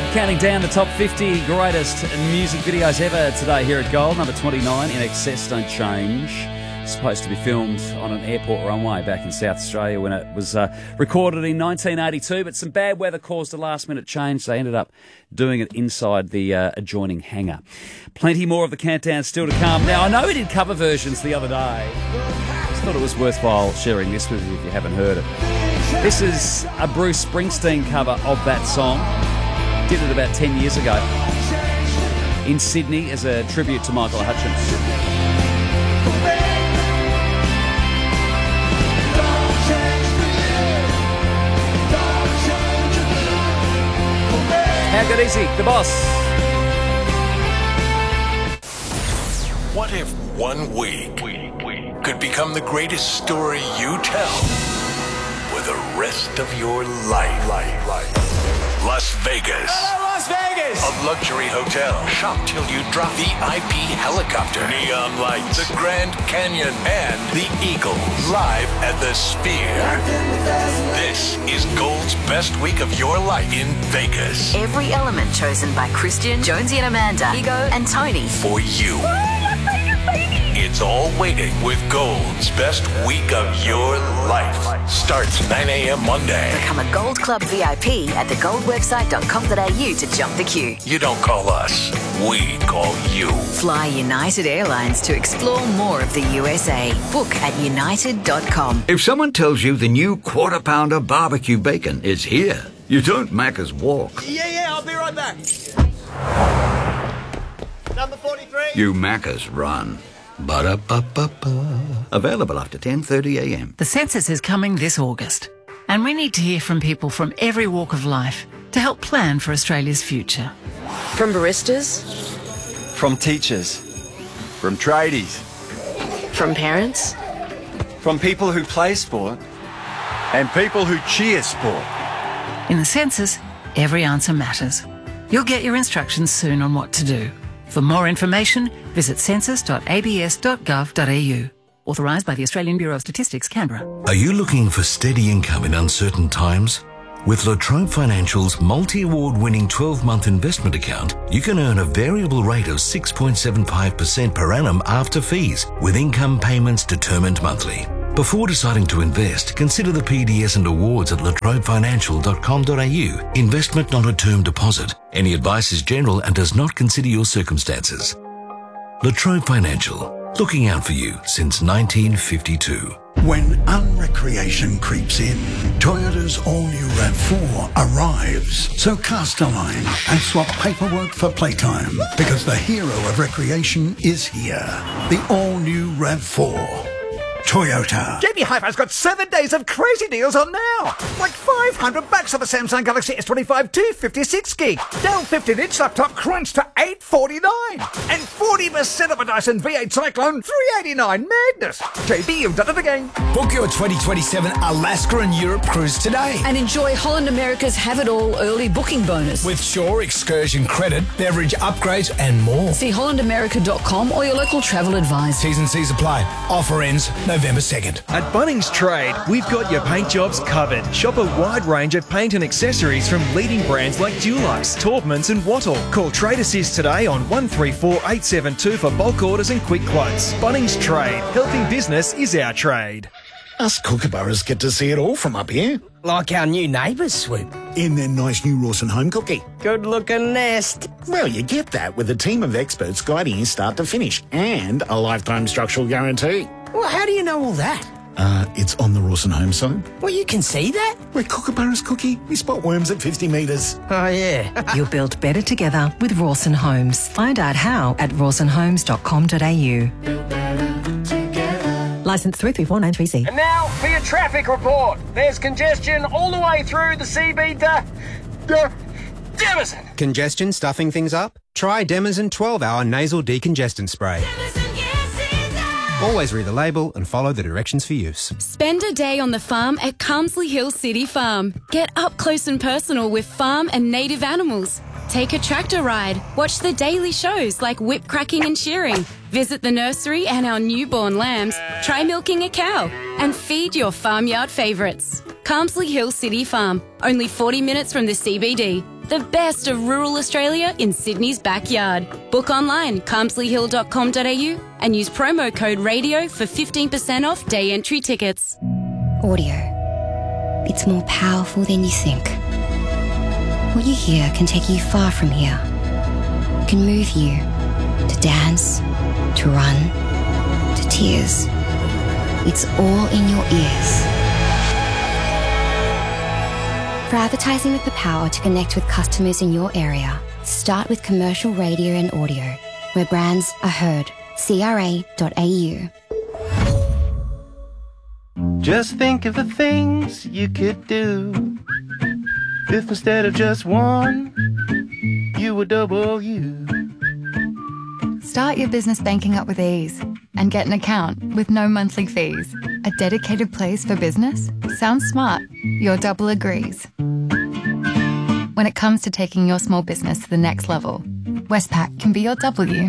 Counting down the top 50 greatest music videos ever today here at Gold. Number 29, In Excess, Don't Change. Supposed to be filmed on an airport runway back in South Australia when it was recorded in 1982, but some bad weather caused a last-minute change. They ended up doing it inside the adjoining hangar. Plenty more of the countdown still to come. Now, I know we did cover versions the other day. I just thought it was worthwhile sharing this with you if you haven't heard it. This is a Bruce Springsteen cover of that song. Did it about 10 years ago in Sydney as a tribute to Michael Hutchence. How good is he? The Boss. What if 1 week could become the greatest story you tell for the rest of your life? Las Vegas. Hello, Las Vegas! A luxury hotel. Shop till you drop. VIP helicopter. Neon lights. The Grand Canyon. And the Eagle. Live at the Sphere. This is Gold's best week of your life in Vegas. Every element chosen by Christian, Jonesy and Amanda, Ego and Tony. For you. It's all waiting with Gold's best week of your life. Starts 9 a.m. Monday. Become a Gold Club VIP at thegoldwebsite.com.au to jump the queue. You don't call us, we call you. Fly United Airlines to explore more of the USA. Book at united.com. If someone tells you the new Quarter Pounder barbecue bacon is here, you don't Macca's walk. Yeah, I'll be right back. Number 43. You Macca's run. Ba-da-ba-ba-ba. Available after 10:30 a.m. The census is coming this August, and we need to hear from people from every walk of life to help plan for Australia's future. From baristas, From teachers, from tradies, from parents, from people who play sport, and people who cheer sport. In the census, every answer matters. You'll get your instructions soon on what to do. For more information, visit census.abs.gov.au. Authorised by the Australian Bureau of Statistics, Canberra. Are you looking for steady income in uncertain times? With La Trobe Financial's multi-award-winning 12-month investment account, you can earn a variable rate of 6.75% per annum after fees, with income payments determined monthly. Before deciding to invest, consider the PDS and awards at latrobefinancial.com.au. Investment not a term deposit. Any advice is general and does not consider your circumstances. La Trobe Financial, looking out for you since 1952. When unrecreation creeps in, Toyota's all-new RAV4 arrives. So cast a line and swap paperwork for playtime, because the hero of recreation is here. The all-new RAV4. Toyota. JB Hi-Fi's got 7 days of crazy deals on now. Like $500 off a Samsung Galaxy S25 256 gig. Dell 15-inch laptop crunched to $849. And 40% off a Dyson V8 Cyclone $389. Madness. JB, you've done it again. Book your 2027 Alaska and Europe cruise today. And enjoy Holland America's Have It All early booking bonus. With Shore excursion credit, beverage upgrades and more. See hollandamerica.com or your local travel advisor. T's and C's apply. Offer ends November 2nd. At Bunnings Trade, we've got your paint jobs covered. Shop a wide range of paint and accessories from leading brands like Dulux, Taubmans and Wattle. Call Trade Assist today on 134 872 for bulk orders and quick quotes. Bunnings Trade. Helping business is our trade. Us kookaburras get to see it all from up here. Like our new neighbours, Swoop. In their nice new Rawson home cookie. Good-looking nest. Well, you get that with a team of experts guiding you start to finish and a lifetime structural guarantee. Well, how do you know all that? It's on the Rawson home side. Well, you can see that? We're kookaburras, Cookie. We spot worms at 50 metres. Oh, yeah. You'll build better together with Rawson Homes. Find out how at rawsonhomes.com.au. Licence 334930C. And now for your traffic report. There's congestion all the way through the CB to Demison. Congestion stuffing things up? Try Demison 12-hour nasal decongestant spray. Always read the label and follow the directions for use. Spend a day on the farm at Carmsley Hill City Farm. Get up close and personal with farm and native animals. Take a tractor ride. Watch the daily shows like whip cracking and shearing. Visit the nursery and our newborn lambs. Try milking a cow. And feed your farmyard favourites. Carmsley Hill City Farm. Only 40 minutes from the CBD. The best of rural Australia in Sydney's backyard. Book online, carmsleyhill.com.au and use promo code RADIO for 15% off day entry tickets. Audio. It's more powerful than you think. What you hear can take you far from here. It can move you to dance, to run, to tears. It's all in your ears. For advertising with the power to connect with customers in your area, start with commercial radio and audio, where brands are heard. CRA.au. Just think of the things you could do if instead of just one, you were double you. Start your business banking up with ease and get an account with no monthly fees. A dedicated place for business? Sounds smart. Your double agrees. When it comes to taking your small business to the next level, Westpac can be your W.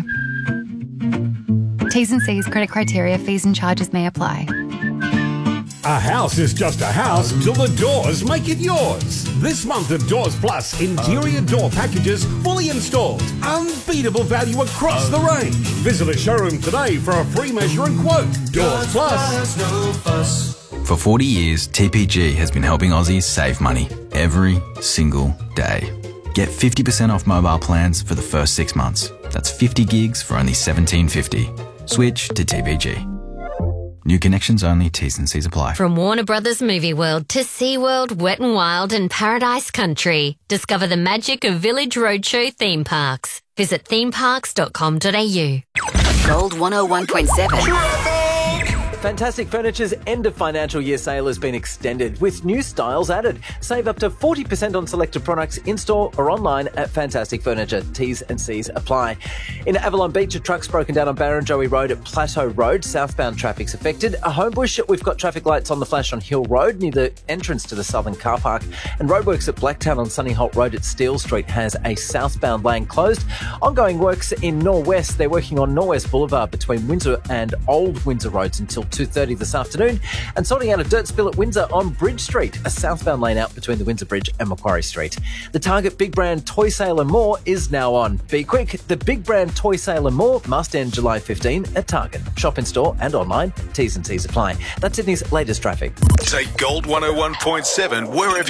T's and C's, credit criteria, fees and charges may apply. A house is just a house till the doors make it yours. This month of Doors Plus interior door packages fully installed. Unbeatable value across the range. Visit a showroom today for a free measure and quote. Doors Plus. For 40 years, TPG has been helping Aussies save money every single day. Get 50% off mobile plans for the first 6 months. That's 50 gigs for only $17.50. Switch to TPG. New connections only, T's and C's apply. From Warner Brothers Movie World to SeaWorld, Wet n Wild and Paradise Country. Discover the magic of Village Roadshow theme parks. Visit themeparks.com.au. Gold 101.7. Fantastic Furniture's end of financial year sale has been extended with new styles added. Save up to 40% on selected products in-store or online at Fantastic Furniture. T's and C's apply. In Avalon Beach, a truck's broken down on Barrenjoey Road at Plateau Road. Southbound traffic's affected. A Homebush, we've got traffic lights on the flash on Hill Road near the entrance to the Southern Car Park. And roadworks at Blacktown on Sunnyholt Road at Steele Street has a southbound lane closed. Ongoing works in Norwest. They're working on Norwest Boulevard between Windsor and Old Windsor Roads until 2:30 this afternoon, and sorting out a dirt spill at Windsor on Bridge Street, a southbound lane out between the Windsor Bridge and Macquarie Street. The Target Big Brand Toy Sale and More is now on. Be quick, the Big Brand Toy Sale and More must end July 15 at Target. Shop in store and online. T's and C's apply. That's Sydney's latest traffic. Take Gold 101.7 wherever